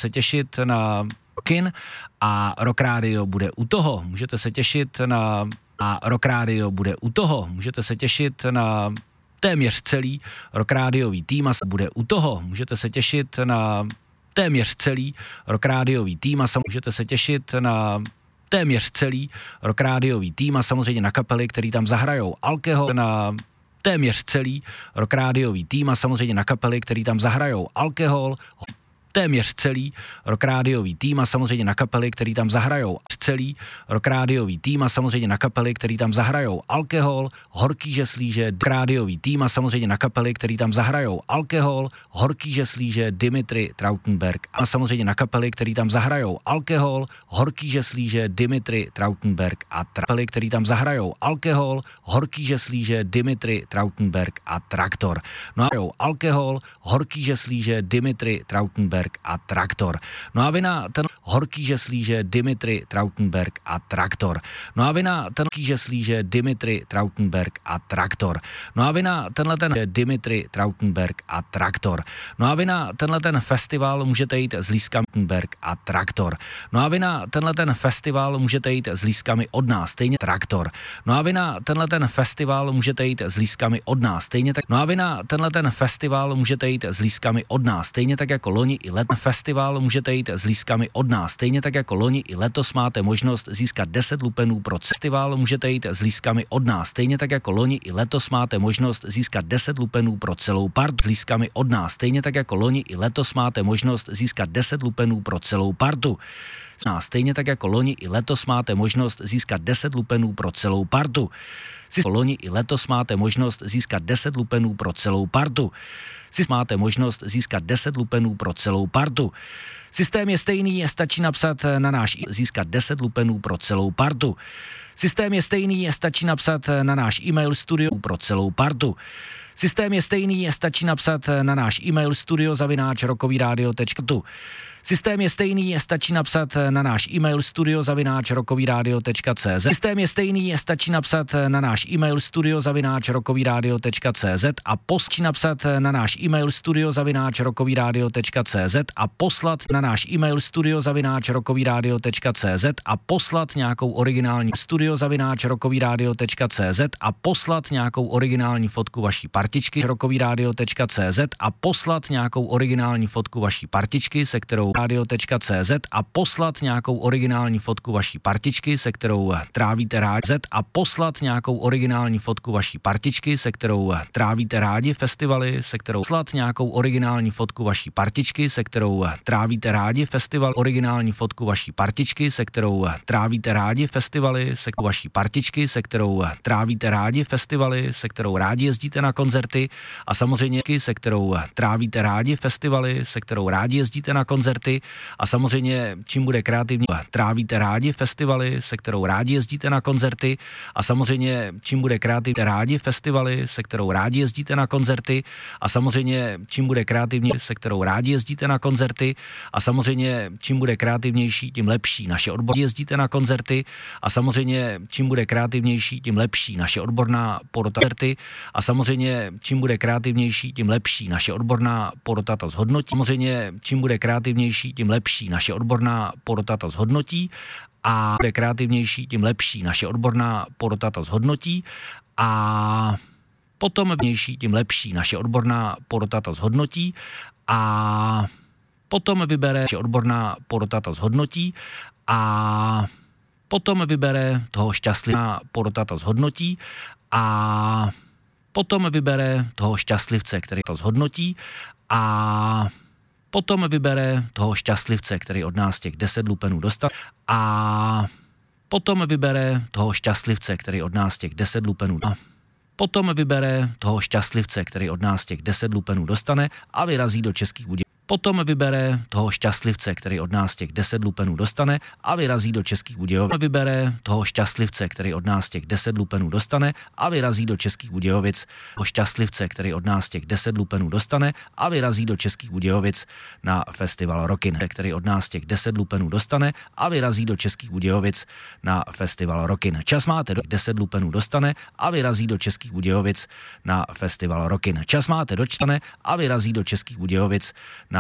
se těšit na Rokin a Rock Radio bude u toho. Můžete se těšit na Rock Radio bude u toho. Můžete se těšit na téměř celý Rock Radiový tým a bude u toho. Můžete se těšit na téměř celý Rock Radiový tým a můžete se těšit na téměř celý Rock Radiový tým a samozřejmě na kapely, který tam zahrajou Alkohol, na téměř celý Rock Radiový tým a samozřejmě na kapely, který tam zahrajou Alkohol, téměř celý Rock Radiový tým a samozřejmě na kapely, který tam zahrajou celý Rock Radiový tým a samozřejmě na kapely, který tam zahrajou Alkohol, Horký žeslíže, Radiový tým a samozřejmě na kapely, který tam zahrajou Alkohol, Horký žeslíže, Dimitri Trautenberg a samozřejmě na kapely, který tam zahrajou Alkohol, Horký žeslíže, Dimitri Trautenberg a kapely, který tam zahrajou Alkohol, Horký žeslíže, Dimitri Trautenberg a Traktor. No a Alkohol, Horký žeslíže, Dimitri Trautenberg a Traktor. No a vy na ten Horký žeslíže, Dimitri Trautenberg a Traktor. No a vy na ten Horký žeslíže, Dimitri Trautenberg a Traktor. No a vy na tenhle ten Dimitri Trautenberg a Traktor. No a vy na tenhle ten festival můžete jít s lístkami a Traktor. No a vy na tenhle ten festival můžete jít s lístkami od nás, stejně Traktor. No a vy na tenhle ten festival můžete jít s lístkami od nás, stejně tak. No a vy na tenhle ten festival můžete jít s lístkami od nás, stejně tak jako loni i let festival můžete jít s lístkami od nás, stejně tak jako loni i letos máte možnost získat 10 lupenů pro festival můžete jít s lístkami od nás, stejně tak jako loni i letos máte možnost získat 10 lupenů pro celou partu s lístkami od nás, stejně tak jako loni i letos máte možnost získat 10 lupenů pro celou partu. Stejně tak jako loni i letos máte možnost získat 10 lupenů pro celou partu. Loni i letos máte možnost získat 10 lupenů pro celou partu. Máte možnost získat 10 lupenů pro celou partu. Systém je stejný, stačí napsat na náš získat 10 lupenů pro celou partu. Systém je stejný, stačí napsat na náš e-mail studio pro celou partu. Systém je stejný, stačí napsat na náš e-mail studio@rockovyradio.tu. Systém je stejný, stačí napsat na náš e-mail studio@rockovyradio.cz. Systém je stejný, stačí napsat na náš e-mail studio@rockovyradio.cz a poslat napsat na náš e-mail studio@rockovyradio.cz a poslat na náš e-mail studio@rockovyradio.cz a poslat nějakou originální studio@rockovyradio.cz a poslat nějakou originální fotku vaší partičky rockovyradio.cz a poslat nějakou originální fotku vaší partičky, se kterou radio.cz a poslat nějakou originální fotku vaší partičky, se kterou trávíte rádi a poslat nějakou originální fotku vaší partičky, se kterou trávíte rádi festivaly, se kterou poslat nějakou originální fotku vaší partičky, se kterou trávíte rádi festival, originální fotku vaší partičky, se kterou trávíte rádi festivaly, se kterou vaší partičky, se kterou trávíte rádi festivaly, se kterou rádi jezdíte na koncerty a samozřejmě se kterou trávíte rádi festivaly, se kterou rádi jezdíte na koncerty a samozřejmě čím bude kreativní, trávíte rádi festivaly, se kterou rádi jezdíte na koncerty a samozřejmě čím bude kreativní rádi festivaly, se kterou rádi jezdíte na koncerty a samozřejmě čím bude kreativní, se kterou rádi jezdíte na koncerty a samozřejmě čím bude kreativnější, tím lepší naše odborná jezdíte na koncerty a samozřejmě čím bude kreativnější, tím lepší naše odborná porota a samozřejmě čím bude kreativnější, tím lepší naše odborná porota to zhodnotí. Samozřejmě čím bude kreativnější, tím lepší naše odborná porota to zhodnotí a bude kreativnější, tím lepší naše odborná porota to zhodnotí a potom vnější, tím lepší naše odborná porota to zhodnotí a potom vybere naše odborná porota to zhodnotí a potom vybere toho šťastlivého porota to zhodnotí a potom vybere toho šťastlivce, který to zhodnotí a potom vybere toho šťastlivce, který od nás těch 10 lupenů dostane a potom vybere toho šťastlivce, který od nás těch 10 lupenů a potom vybere toho šťastlivce, který od nás těch 10 lupenů dostane a vyrazí do Českých Budějovic. Potom vybere toho šťastlivce, který od nás těch 10 lupenů dostane a vyrazí do Českých Budějovic. Vybere toho šťastlivce, který od nás těch 10 lupenů dostane a vyrazí do Českých Budějovic. Toho šťastlivce, který od nás těch 10 lupenů dostane a vyrazí do Českých Budějovic na festival Rockin, který od nás těch 10 lupenů dostane a vyrazí do Českých Budějovic na festival Rockin. Čas máte do 10 lupenů dostane a vyrazí do Českých Budějovic na festival Rockin. Čas máte dočtane a vyrazí do Českých Budějovic